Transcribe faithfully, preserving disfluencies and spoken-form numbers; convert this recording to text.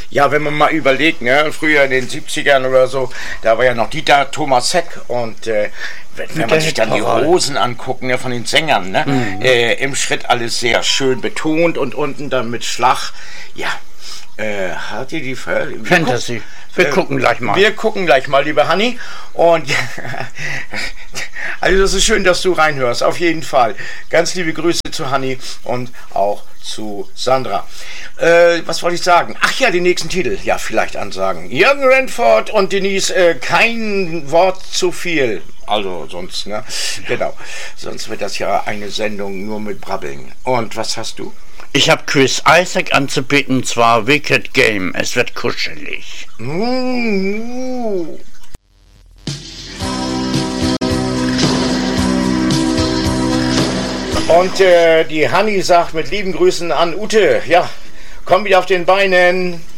Ja, wenn man mal überlegt, ne, früher in den siebzigern oder so, da war ja noch Dieter Thomas Heck und äh, wenn, wenn man sich dann die Hosen anguckt, ne, von den Sängern, ne, mhm. äh, im Schritt alles sehr schön betont und unten dann mit Schlag, ja, äh, hat ihr die Ver Fantasy. Wir äh, gucken gleich mal. Wir gucken gleich mal, liebe Hanni. Und also es ist schön, dass du reinhörst, auf jeden Fall. Ganz liebe Grüße zu Hanni und auch zu Sandra. Äh, was wollte ich sagen? Ach ja, die nächsten Titel. Ja, vielleicht ansagen. Jürgen Renford und Denise, äh, kein Wort zu viel. Also sonst, ne? Genau. Sonst wird das ja eine Sendung nur mit Brabbeln. Und was hast du? Ich habe Chris Isaak anzubieten, und zwar Wicked Game. Es wird kuschelig. Mm-hmm. Und äh, die Hanni sagt mit lieben Grüßen an Ute. Ja, komm wieder auf den Beinen.